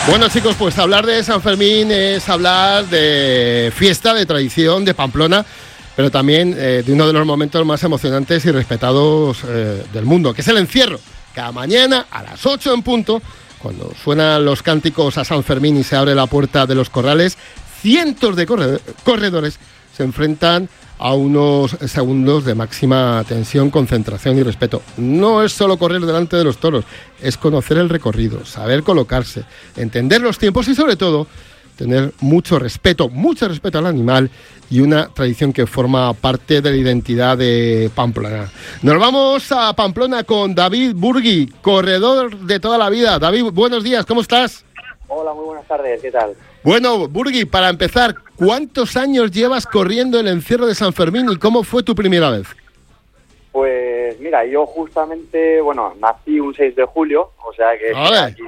Bueno, chicos, pues hablar de San Fermín es hablar de fiesta, de tradición, de Pamplona, pero también de uno de los momentos más emocionantes y respetados del mundo, que es el encierro. Cada mañana a las 8 en punto, cuando suenan los cánticos a San Fermín y se abre la puerta de los corrales, cientos de corredores se enfrentan a unos segundos de máxima tensión, concentración y respeto. No es solo correr delante de los toros, es conocer el recorrido, saber colocarse, entender los tiempos y sobre todo tener mucho respeto al animal y una tradición que forma parte de la identidad de Pamplona. Nos vamos a Pamplona con David Burgui, corredor de toda la vida. David, buenos días, ¿cómo estás? Hola, muy buenas tardes, ¿qué tal? Bueno, Burgui, para empezar, ¿cuántos años llevas corriendo el encierro de San Fermín y cómo fue tu primera vez? Pues mira, yo justamente, nací un 6 de julio, o sea que aquí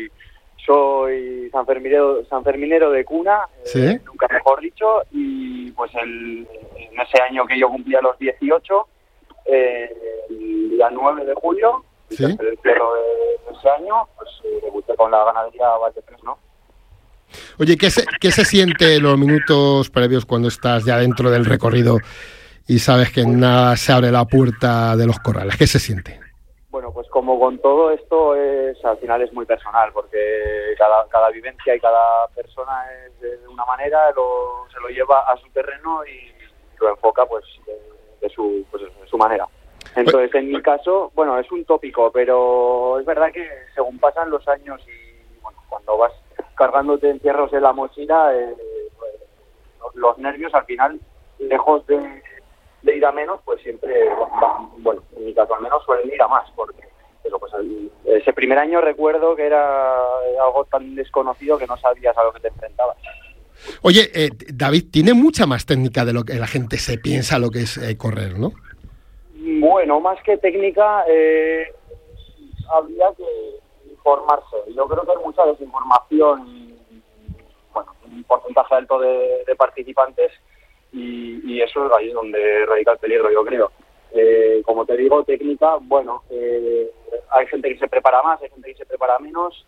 soy sanferminero de cuna, ¿sí? Nunca mejor dicho, y pues en ese año que yo cumplía los 18, el día 9 de julio, ¿sí? El encierro de ese año, pues debuté con la ganadería Valdefres, ¿no? Oye, ¿qué se siente en los minutos previos cuando estás ya dentro del recorrido y sabes que nada se abre la puerta de los corrales? ¿Qué se siente? Bueno, pues como con todo esto, al final es muy personal, porque cada vivencia y cada persona es de una manera, se lo lleva a su terreno y lo enfoca pues de su manera. Entonces, en mi caso, es un tópico, pero es verdad que según pasan los años y cuando vas cargándote encierros en la mochila, los nervios al final, lejos de ir a menos, pues siempre, en mi caso al menos suelen ir a más, porque ese primer año recuerdo que era algo tan desconocido que no sabías a lo que te enfrentabas. Oye, David, tiene mucha más técnica de lo que la gente se piensa lo que es correr, ¿no? Bueno, más que técnica, habría que informarse. Yo creo que hay mucha desinformación y un porcentaje alto de participantes y eso es ahí donde radica el peligro, yo creo. Como te digo, técnica, hay gente que se prepara más, hay gente que se prepara menos.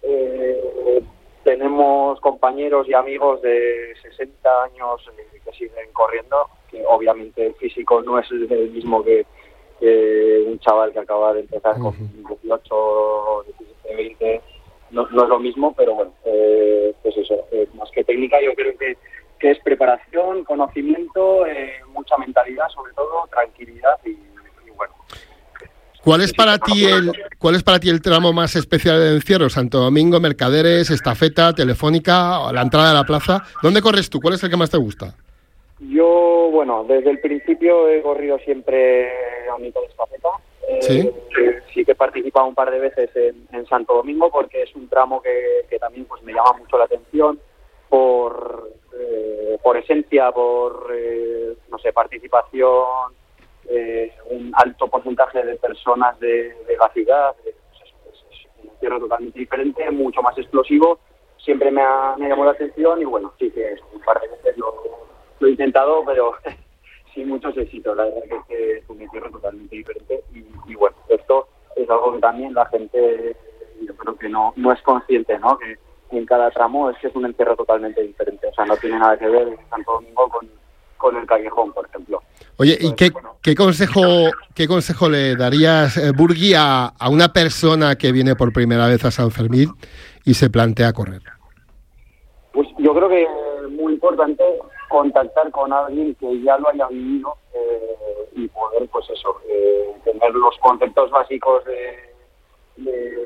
Tenemos compañeros y amigos de 60 años que siguen corriendo, que obviamente el físico no es el mismo que un chaval que acaba de empezar con 18, 17, 20, no es lo mismo, pero pues eso, más que técnica yo creo que es preparación, conocimiento, mucha mentalidad, sobre todo, tranquilidad y bueno. ¿Cuál es para ti el tramo más especial del encierro? ¿Santo Domingo, Mercaderes, Estafeta, Telefónica, la entrada de la plaza? ¿Dónde corres tú? ¿Cuál es el que más te gusta? Yo, desde el principio he corrido siempre a mitad de Estafeta. ¿Sí? Sí que he participado un par de veces en Santo Domingo porque es un tramo que también pues me llama mucho la atención por esencia, por participación, un alto porcentaje de personas de la ciudad. Es un encierro totalmente diferente, mucho más explosivo. Siempre me llamó la atención y sí que un par de veces lo he intentado, pero sin muchos éxitos. La verdad que es un encierro totalmente diferente y esto es algo que también la gente yo creo que no es consciente, ¿no? Que en cada tramo es un encierro totalmente diferente. O sea, no tiene nada que ver en Santo Domingo con el Callejón, por ejemplo. Oye, ¿y qué consejo le darías, Burgui, a una persona que viene por primera vez a San Fermín y se plantea correr? Pues yo creo que es muy importante contactar con alguien que ya lo haya vivido y poder, tener los conceptos básicos de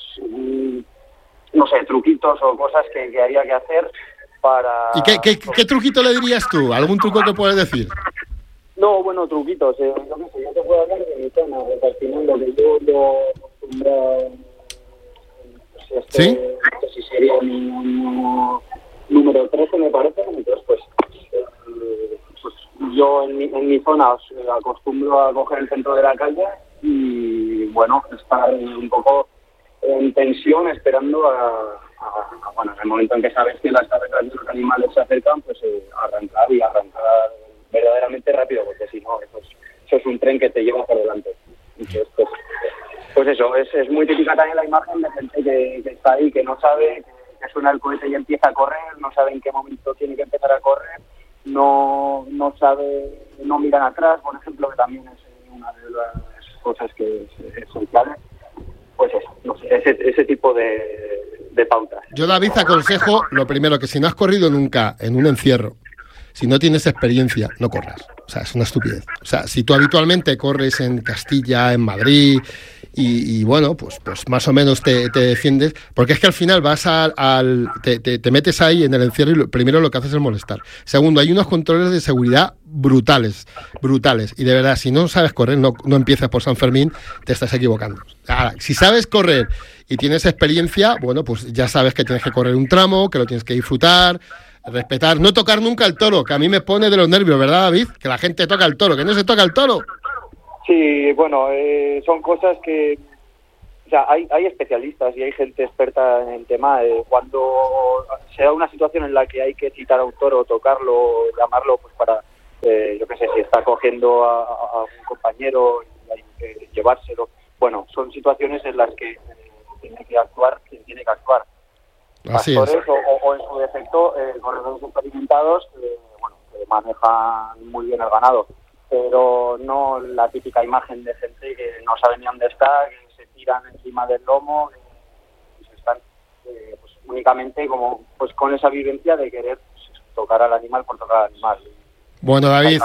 truquitos o cosas que había que hacer para... ¿Y qué truquito le dirías tú? ¿Algún truco que puedes decir? No, truquitos. Yo te puedo hablar de mi tema, porque al final lo que yo acostumbro... ¿Sí? Si sería mi número 13, me parece. Entonces, yo en mi zona acostumbro a coger el centro de la calle y, estar un poco en tensión esperando en el momento en que sabes que las carreras de los animales se acercan, pues arrancar verdaderamente rápido, porque si no, eso es un tren que te lleva por delante. Entonces, pues eso, es muy típica también la imagen de gente que está ahí, que no sabe, que suena el cohete y empieza a correr, no sabe en qué momento tiene que empezar a correr, no miran atrás, por ejemplo, que también es una de las cosas que son claves. Pues eso, no sé, ese tipo de pautas. Yo, David, aconsejo, lo primero, que si no has corrido nunca en un encierro, si no tienes experiencia, no corras. O sea, es una estupidez. O sea, si tú habitualmente corres en Castilla, en Madrid, y bueno, pues más o menos te defiendes, porque es que al final vas te metes ahí en el encierro y primero lo que haces es molestar. Segundo, hay unos controles de seguridad brutales, y de verdad, si no sabes correr, no empieces por San Fermín, te estás equivocando. Ahora, si sabes correr y tienes experiencia, bueno, pues ya sabes que tienes que correr un tramo, que lo tienes que disfrutar, respetar, no tocar nunca el toro, que a mí me pone de los nervios, ¿verdad, David? Que la gente toca el toro, que no se toca el toro. Sí, bueno, son cosas que, o sea, hay especialistas y hay gente experta en el tema. Cuando se da una situación en la que hay que citar a un toro, tocarlo, llamarlo, pues para, yo qué sé, si está cogiendo a un compañero y hay que llevárselo. Bueno, son situaciones en las que tiene que actuar quien tiene que actuar. Así Pastores es. o en su defecto, corredores experimentados, que manejan muy bien el ganado, pero no la típica imagen de gente que no sabe ni dónde está, que se tiran encima del lomo y se están pues, únicamente como pues con esa vivencia de querer tocar al animal por tocar al animal. Bueno, David,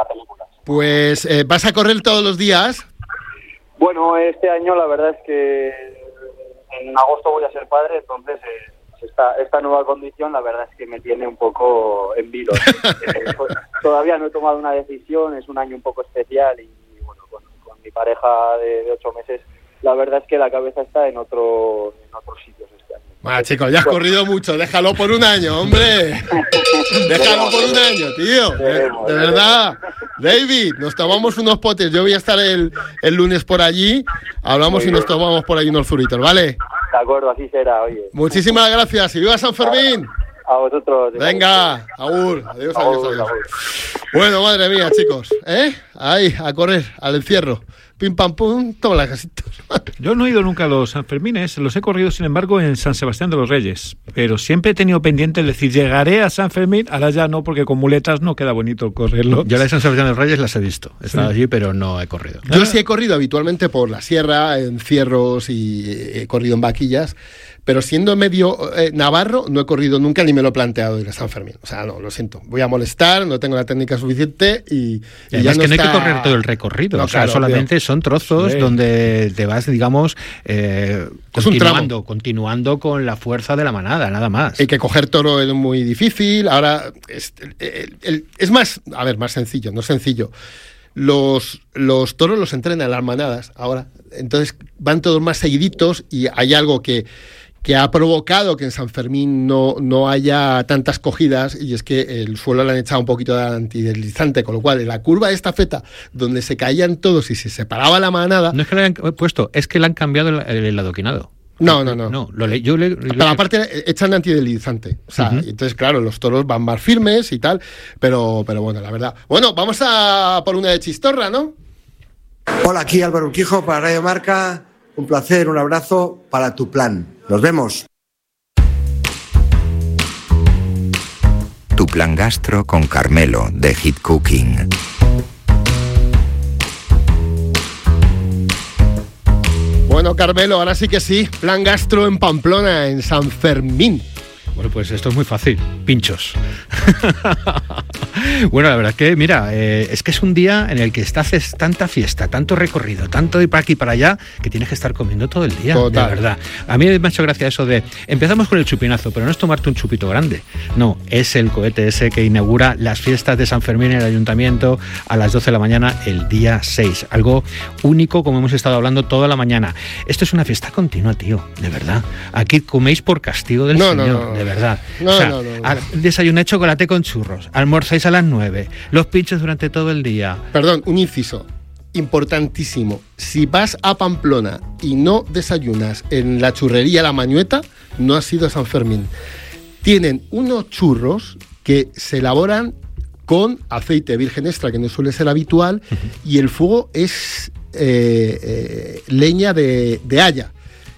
pues ¿vas a correr todos los días? Bueno, este año la verdad es que en agosto voy a ser padre, entonces esta nueva condición la verdad es que me tiene un poco en vilo. Todavía no he tomado una decisión, es un año un poco especial y bueno, con mi pareja de 8 meses, la verdad es que la cabeza está en otros sitios este año. Bueno, chicos, ya has corrido mucho, déjalo por un año, hombre. Déjalo por un año, tío. De verdad. David, nos tomamos unos potes. Yo voy a estar el lunes por allí. Hablamos y nos tomamos por allí unos zuritos, ¿vale? De acuerdo, así será, oye. Muchísimas gracias. Y viva San Fermín. A vosotros. Venga, agur. Adiós. Bueno, madre mía, chicos. Ahí, a correr, al encierro. Pim pam pum, toma las casitas. Yo no he ido nunca a los Sanfermines, los he corrido sin embargo en San Sebastián de los Reyes, pero siempre he tenido pendiente el decir, llegaré a San Fermín, ahora ya no, porque con muletas no queda bonito correrlo. Yo la de San Sebastián de los Reyes las he visto, he estado allí, pero no he corrido. Yo sí he corrido habitualmente por la sierra, en cierros y he corrido en vaquillas, pero siendo medio navarro no he corrido nunca ni me lo he planteado ir a San Fermín. O sea, no, lo siento, voy a molestar, no tengo la técnica suficiente y ya no que no hay que correr todo el recorrido, no, o sea, claro, solamente son trozos donde te vas, digamos, continuando con la fuerza de la manada, nada más. Hay que coger toro es muy difícil, ahora es más sencillo, no sencillo. Los toros los entrenan las manadas ahora, entonces van todos más seguiditos y hay algo que ha provocado que en San Fermín no haya tantas cogidas, y es que el suelo le han echado un poquito de antideslizante, con lo cual en la curva de estafeta, donde se caían todos y se separaba la manada... No es que le hayan puesto, es que le han cambiado el adoquinado. No. Pero aparte echan antideslizante, o sea, entonces claro, los toros van más firmes y tal, pero bueno, la verdad. Bueno, vamos a por una de chistorra, ¿no? Hola, aquí Álvaro Urquijo para Radio Marca. Un placer, un abrazo para tu plan. Nos vemos. Tu plan gastro con Carmelo de Hit Cooking. Bueno, Carmelo, ahora sí que sí, plan gastro en Pamplona, en San Fermín. Bueno, pues esto es muy fácil, pinchos. Bueno, la verdad es que, mira, es que es un día en el que haces tanta fiesta, tanto recorrido, tanto ir para aquí y para allá, que tienes que estar comiendo todo el día, total. De verdad. A mí me ha hecho gracia eso de, empezamos con el chupinazo, pero no es tomarte un chupito grande, no, es el cohete ese que inaugura las fiestas de San Fermín en el Ayuntamiento a las 12 de la mañana el día 6, algo único como hemos estado hablando toda la mañana. Esto es una fiesta continua, tío, de verdad. Aquí coméis por castigo del Señor, no. de verdad. No. Desayunáis chocolate con churros, almorzáis a las 9, los pinchos durante todo el día. Perdón, un inciso importantísimo. Si vas a Pamplona y no desayunas en la churrería La Mañueta, no has ido a San Fermín. Tienen unos churros que se elaboran con aceite virgen extra, que no suele ser habitual, y el fuego es leña de haya.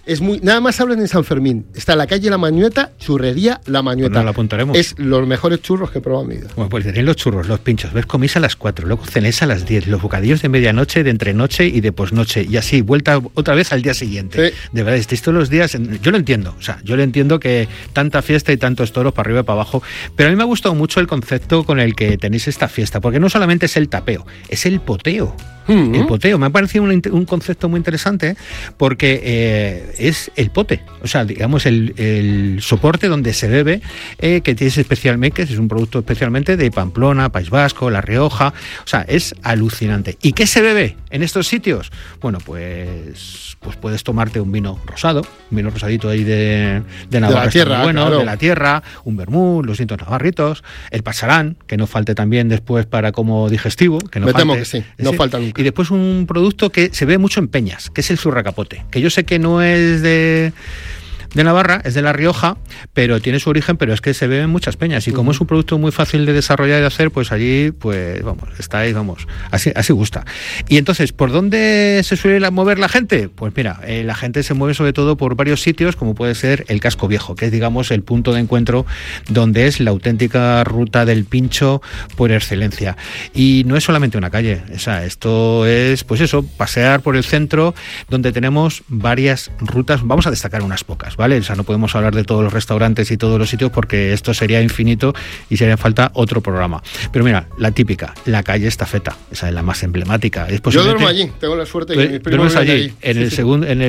Es muy, nada más hablan en San Fermín. Está en la calle La Mañueta, churrería La Mañueta. Pues no, lo apuntaremos. Es los mejores churros que he probado en mi vida. Bueno, pues tenéis los churros, los pinchos, ves, coméis a las 4, luego cenéis a las 10, los bocadillos de medianoche, de entrenoche y de posnoche, y así, vuelta otra vez al día siguiente. Sí. De verdad, estáis todos los días, yo lo entiendo, o sea, yo lo entiendo que tanta fiesta y tantos toros para arriba y para abajo, pero a mí me ha gustado mucho el concepto con el que tenéis esta fiesta, porque no solamente es el tapeo, es el poteo. El poteo, me ha parecido un concepto muy interesante porque es el pote, o sea, digamos el soporte donde se bebe, que es especialmente, que es un producto especialmente de Pamplona, País Vasco, La Rioja, o sea, es alucinante. ¿Y qué se bebe en estos sitios? Bueno, pues puedes tomarte un vino rosado, un vino rosadito ahí de Navarra, de la tierra, bueno, claro. de la tierra, un vermut, los distintos navarritos, el pasarán, que no falte también después para como digestivo, que no Me falte. temo que sí, no falta nunca. Y después un producto que se ve mucho en Peñas, que es el zurracapote, que yo sé que no es de Navarra, es de La Rioja, pero tiene su origen, pero es que se ve en muchas peñas, y como es un producto muy fácil de desarrollar y de hacer, pues allí, pues vamos, estáis, vamos, así gusta. Y entonces, ¿por dónde se suele mover la gente? Pues mira, la gente se mueve sobre todo por varios sitios, como puede ser el Casco Viejo, que es, digamos, el punto de encuentro donde es la auténtica ruta del pincho por excelencia. Y no es solamente una calle, o sea, esto es, pues eso, pasear por el centro, donde tenemos varias rutas, vamos a destacar unas pocas, ¿vale? O sea, no podemos hablar de todos los restaurantes y todos los sitios porque esto sería infinito y sería falta otro programa. Pero mira, la típica, la calle Estafeta, esa es la más emblemática. Yo duermo allí, tengo la suerte que mis primos ¿Duermes allí? allí. ¿En Sí, el sí. segundo, en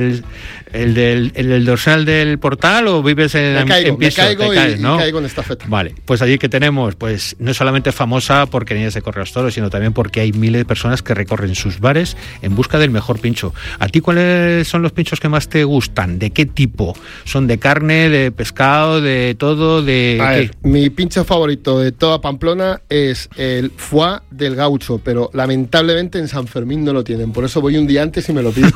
el dorsal del portal o vives en piso? Me caigo Te caes, y ¿no? caigo en Estafeta. Vale, pues allí que tenemos, pues no solamente famosa porque en ella se corre los toros, sino también porque hay miles de personas que recorren sus bares en busca del mejor pincho. ¿A ti cuáles son los pinchos que más te gustan? ¿De qué tipo? ¿Son de carne, de pescado, de todo? ¿De A qué? ver, mi pincho favorito de toda Pamplona es el foie del gaucho, pero lamentablemente en San Fermín no lo tienen, por eso voy un día antes y me lo pido.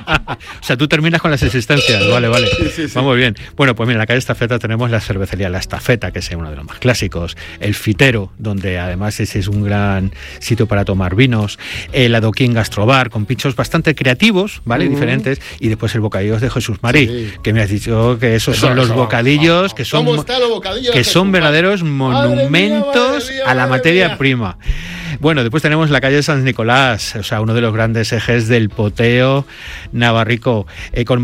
O sea, tú terminas con las existencias, vale. Sí. Vamos bien. Bueno, pues mira, en la calle Estafeta tenemos la cervecería La Estafeta, que es uno de los más clásicos, el Fitero, donde además ese es un gran sitio para tomar vinos, el Adoquín Gastrobar, con pinchos bastante creativos, ¿vale? Diferentes, y después el Bocadillos de Jesús Marí, Sí. que me has dicho que esos son los bocadillos, que son, ¿Cómo están los bocadillos? que son verdaderos monumentos madre mía, a la madre materia mía. prima. Bueno, después tenemos la calle San Nicolás, o sea, uno de los grandes ejes del poteo navarrico, con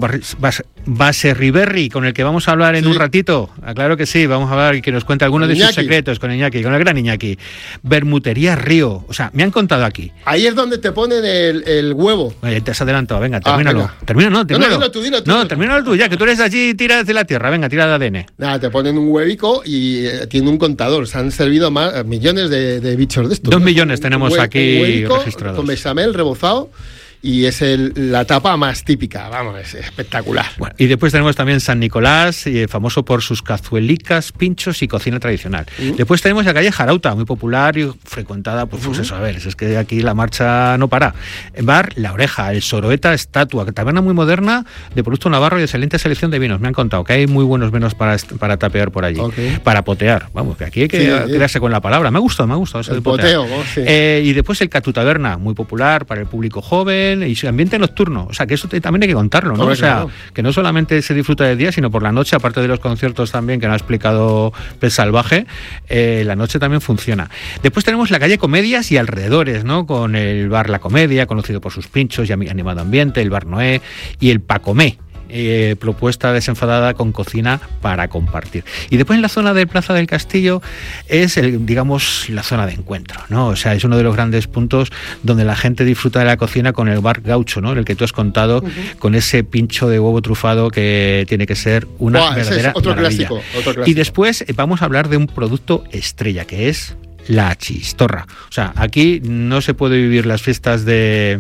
Baserriberri, con el que vamos a hablar en Sí. un ratito. Claro que sí, vamos a hablar y que nos cuente algunos de sus Iñaki. secretos con Iñaki, con el gran Iñaki. Bermutería Río, o sea, me han contado aquí. Ahí es donde te ponen el huevo. Oye, te has adelantado, venga, termínalo. venga. Termínalo. dilo tú. No, termínalo tú, ya que tú eres allí y tiras de la tierra, venga, tira de ADN. Nada, te ponen un huevico y tiene un contador. Se han servido millones de bichos de estos. 2 millones tenemos Un aquí huevico registrados. con bechamel rebozado y es la tapa más típica. Vamos, es espectacular. Bueno, y después tenemos también San Nicolás, famoso por sus cazuelicas, pinchos y cocina tradicional. Después tenemos la calle Jarauta, muy popular y frecuentada, pues eso, a ver, es que aquí la marcha no para. Bar La Oreja, el Soroeta Estatua, taberna muy moderna de producto navarro y excelente selección de vinos. Me han contado que hay muy buenos vinos para tapear por allí, para potear. Vamos, que aquí hay que quedarse con la palabra. Me ha gustado eso el de potear. poteo, sí. Y después el Catu Taberna, muy popular para el público joven y su ambiente nocturno. O sea, que eso también hay que contarlo, ¿no? Hombre, O sea, claro. que no solamente se disfruta de día, sino por la noche, aparte de los conciertos también, que nos ha explicado Pez Salvaje, la noche también funciona. Después tenemos la calle Comedias y alrededores, ¿no? Con el bar La Comedia, conocido por sus pinchos y animado ambiente, el bar Noé y el Pacomé. Propuesta desenfadada con cocina para compartir. Y después en la zona de Plaza del Castillo es digamos la zona de encuentro, ¿no? O sea, es uno de los grandes puntos donde la gente disfruta de la cocina con el bar Gaucho, ¿no? En el que tú has contado, con ese pincho de huevo trufado que tiene que ser una verdadera ese es otro maravilla. clásico. Y después vamos a hablar de un producto estrella que es la chistorra. O sea, aquí no se puede vivir las fiestas de...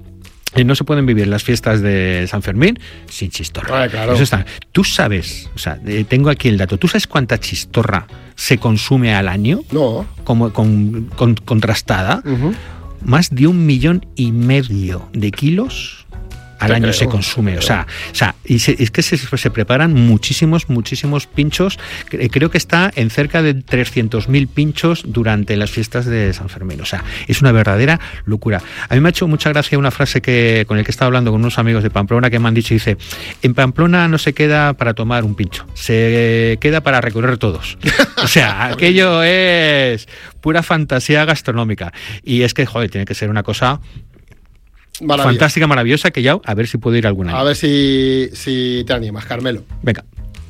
No se pueden vivir las fiestas de San Fermín sin chistorra. Claro. Eso está. Tú sabes, o sea, tengo aquí el dato. ¿Tú sabes cuánta chistorra se consume al año? No. Como contrastada. Más de 1,5 millones de kilos al año se consume. O sea, es que se preparan muchísimos pinchos. Creo que está en cerca de 300.000 pinchos durante las fiestas de San Fermín. O sea, es una verdadera locura. A mí me ha hecho mucha gracia una frase con el que he estado hablando con unos amigos de Pamplona que me han dicho, dice, en Pamplona no se queda para tomar un pincho, se queda para recorrer todos. O sea, aquello es pura fantasía gastronómica. Y es que, joder, tiene que ser una cosa fantástica, maravillosa, que ya a ver si puedo ir algún año. A ver si te animas, Carmelo. Venga.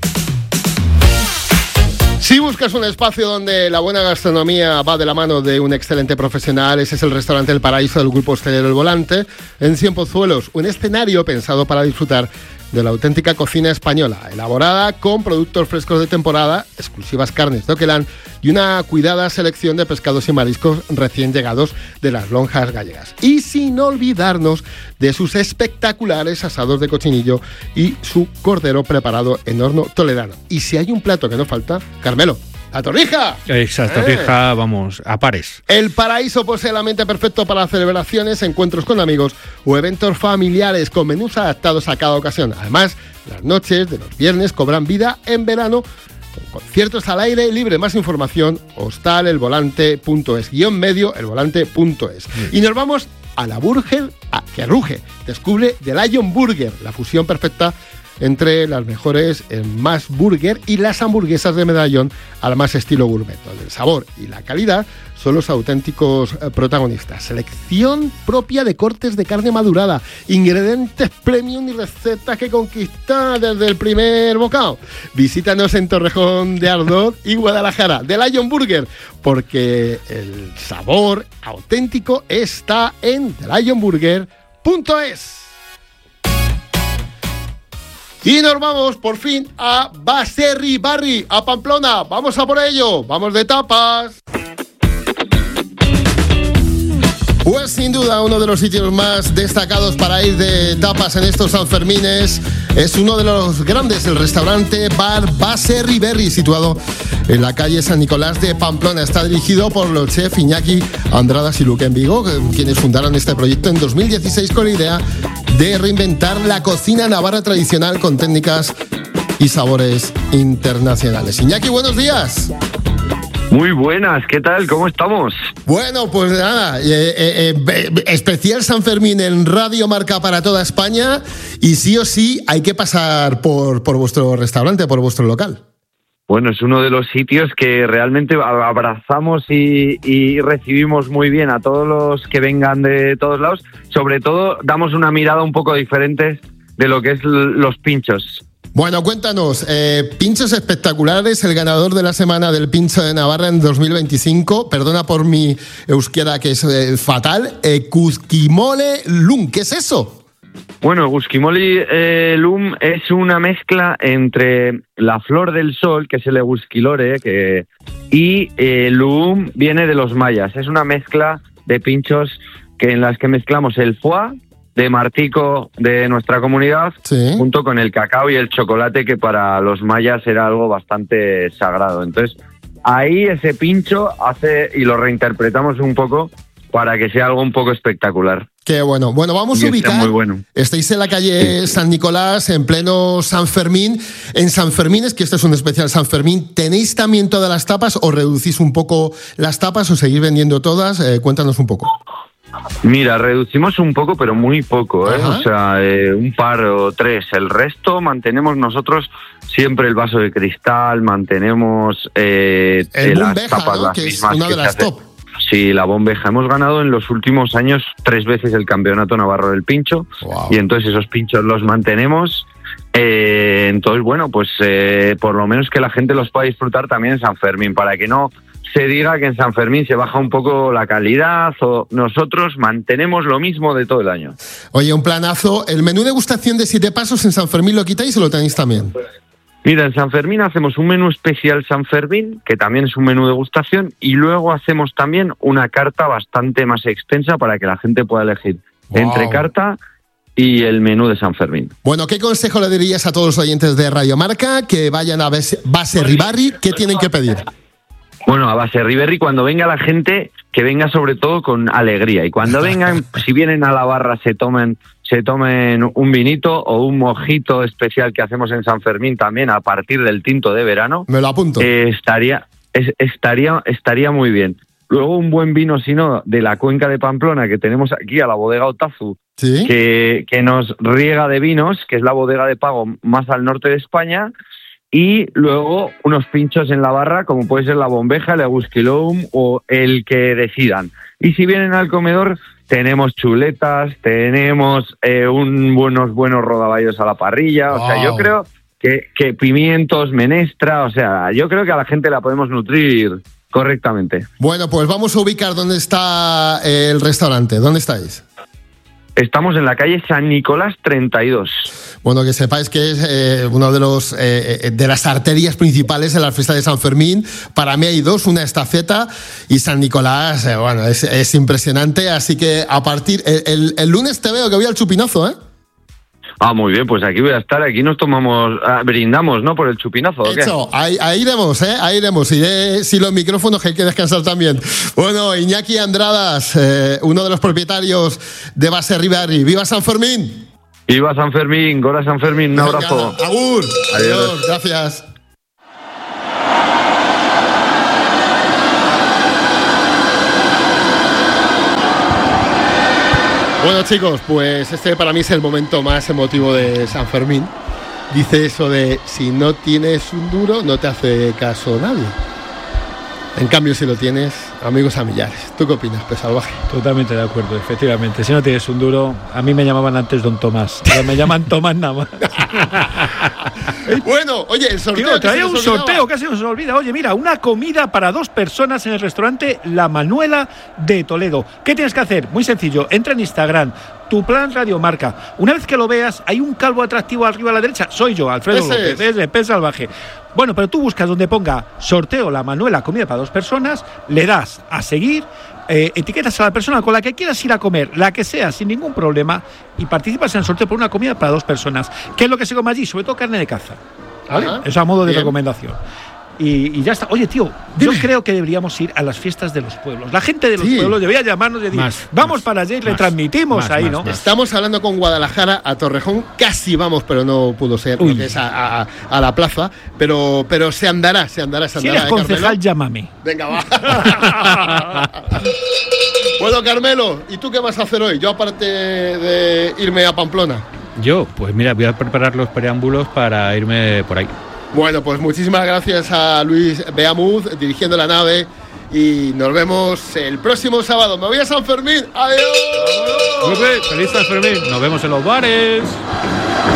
Si buscas un espacio donde la buena gastronomía va de la mano de un excelente profesional, ese es el restaurante El Paraíso del grupo hostelero El Volante, en Cienpozuelos, un escenario pensado para disfrutar de la auténtica cocina española, elaborada con productos frescos de temporada, exclusivas carnes de Oquelán y una cuidada selección de pescados y mariscos recién llegados de las lonjas gallegas. Y sin olvidarnos de sus espectaculares asados de cochinillo y su cordero preparado en horno toledano. Y si hay un plato que no falta, Carmelo, ¡la torrija! Esa torrija, vamos, a pares. El Paraíso posee la ambiente perfecto para celebraciones, encuentros con amigos o eventos familiares con menús adaptados a cada ocasión. Además, las noches de los viernes cobran vida en verano con conciertos al aire libre. Más información, hostalelvolante.es, _medio elvolante.es. Y nos vamos a la Burger que ruge. Descubre The Lion Burger, la fusión perfecta entre las mejores más burger y las hamburguesas de medallón al más estilo gourmet, donde el sabor y la calidad son los auténticos protagonistas. Selección propia de cortes de carne madurada, ingredientes premium y recetas que conquistan desde el primer bocado. Visítanos en Torrejón de Ardoz y Guadalajara, The Lion Burger, porque el sabor auténtico está en thelionburger.es. Y nos vamos por fin a Baserribarri, a Pamplona. Vamos a por ello, vamos de tapas. Pues sin duda uno de los sitios más destacados para ir de tapas en estos Sanfermines es uno de los grandes, el restaurante Bar Baserribarri, situado en la calle San Nicolás de Pamplona. Está dirigido por los chefs Iñaki Andradas y Luque en Vigo, quienes fundaron este proyecto en 2016 con la idea de reinventar la cocina navarra tradicional con técnicas y sabores internacionales. Iñaki, buenos días. Muy buenas, ¿qué tal? ¿Cómo estamos? Bueno, pues nada, especial San Fermín en Radio Marca para toda España y sí o sí hay que pasar por vuestro restaurante, por vuestro local. Bueno, es uno de los sitios que realmente abrazamos y recibimos muy bien a todos los que vengan de todos lados. Sobre todo, damos una mirada un poco diferente de lo que es los pinchos. Bueno, cuéntanos, pinchos espectaculares, el ganador de la Semana del Pincho de Navarra en 2025, perdona por mi euskera que es fatal, Guskimole Lum, ¿qué es eso? Bueno, Guskimole Lum es una mezcla entre la flor del sol, que es el Eguskilore, y Lum viene de los mayas. Es una mezcla de pinchos en las que mezclamos el foie de Martico de nuestra comunidad, sí, junto con el cacao y el chocolate, que para los mayas era algo bastante sagrado. Entonces, ahí ese pincho y lo reinterpretamos un poco para que sea algo un poco espectacular. Qué bueno. Bueno, vamos a ubicar. Muy bueno. Estáis en la calle San Nicolás, en pleno San Fermín. En San Fermín, es que este es un especial San Fermín, ¿tenéis también todas las tapas o reducís un poco las tapas o seguís vendiendo todas? Cuéntanos un poco. Mira, reducimos un poco, pero muy poco, ¿eh? O sea, un par o tres. El resto mantenemos nosotros siempre el vaso de cristal, mantenemos las tapas, ¿no? Las que mismas, es una de las top. Sí, la bombeja. Hemos ganado en los últimos años 3 veces el campeonato navarro del pincho. Wow. Y entonces esos pinchos los mantenemos. Entonces, bueno, pues por lo menos que la gente los pueda disfrutar también en San Fermín, para que no se diga que en San Fermín se baja un poco la calidad, o nosotros mantenemos lo mismo de todo el año. Oye, un planazo. ¿El menú degustación de 7 pasos en San Fermín lo quitáis o lo tenéis también? Mira, en San Fermín hacemos un menú especial San Fermín, que también es un menú degustación, y luego hacemos también una carta bastante más extensa para que la gente pueda elegir entre carta y el menú de San Fermín. Bueno, ¿qué consejo le dirías a todos los oyentes de Radio Marca que vayan a Baserribarri? ¿Qué tienen que pedir? Bueno, a Baserribarri, cuando venga la gente, que venga sobre todo con alegría. Y cuando vengan, si vienen a la barra, se tomen se tomen un vinito o un mojito especial que hacemos en San Fermín también a partir del tinto de verano. Me lo apunto. Estaría muy bien. Luego un buen vino, si no, de la cuenca de Pamplona, que tenemos aquí a la bodega Otazu, ¿sí? que nos riega de vinos, que es la bodega de pago más al norte de España. Y luego unos pinchos en la barra, como puede ser la Bombeja, el Egusquiloum o el que decidan. Y si vienen al comedor, tenemos chuletas, tenemos unos buenos rodaballos a la parrilla. Wow. O sea, yo creo que pimientos, menestra, o sea, yo creo que a la gente la podemos nutrir correctamente. Bueno, pues vamos a ubicar dónde está el restaurante. ¿Dónde estáis? Estamos en la calle San Nicolás 32. Bueno, que sepáis que es uno de las arterias principales en la fiesta de San Fermín. Para mí hay dos, una estafeta y San Nicolás, bueno, es impresionante. Así que a partir el lunes te veo que voy al chupinazo, ¿eh? Ah, muy bien, pues aquí voy a estar, aquí nos tomamos, brindamos, ¿no? Por el chupinazo, ¿o qué? Hecho, ahí iremos, ahí iremos. Iré, si los micrófonos que hay que descansar también. Bueno, Iñaki Andradas, uno de los propietarios de Base Ribarri. ¡Viva San Fermín! ¡Viva San Fermín! ¡Gora San Fermín! Un abrazo. ¡Agur! Adiós. Gracias. Bueno, chicos, pues este para mí es el momento más emotivo de San Fermín. Dice eso de si no tienes un duro, no te hace caso nadie. En cambio, si lo tienes, amigos a millares. ¿Tú qué opinas, Pez Salvaje? Totalmente de acuerdo, efectivamente. Si no tienes un duro, a mí me llamaban antes Don Tomás. Ahora me llaman Tomás nada más. Bueno, oye, el sorteo. Tío, traía un sorteo, casi nos olvida. Oye, mira, una comida para 2 personas en el restaurante La Manuela de Toledo. ¿Qué tienes que hacer? Muy sencillo. Entra en Instagram, Tu Plan Radio Marca. Una vez que lo veas, hay un calvo atractivo arriba a la derecha. Soy yo, Alfredo López, es Pez Salvaje. Bueno, pero tú buscas donde ponga sorteo La Manuela, comida para 2 personas, le das a seguir, etiquetas a la persona con la que quieras ir a comer, la que sea, sin ningún problema, y participas en el sorteo por una comida para 2 personas. ¿Qué es lo que se come allí? Sobre todo carne de caza, ¿vale? Ajá. Eso a modo de Bien. recomendación. Y ya está. Oye, tío, yo creo que deberíamos ir a las fiestas de los pueblos. La gente de los pueblos debería llamarnos y decir, vamos para allá y retransmitimos ahí, ¿no? Estamos hablando con Guadalajara, a Torrejón, casi vamos, pero no pudo ser, porque es a la plaza, pero se andará. Si eres concejal, llámame. Venga, va. Bueno, Carmelo, ¿y tú qué vas a hacer hoy? Yo, aparte de irme a Pamplona. Yo, pues mira, voy a preparar los preámbulos para irme por ahí. Bueno, pues muchísimas gracias a Luis Beamuz dirigiendo la nave y nos vemos el próximo sábado. Me voy a San Fermín. ¡Adiós! Feliz San Fermín. Nos vemos en los bares.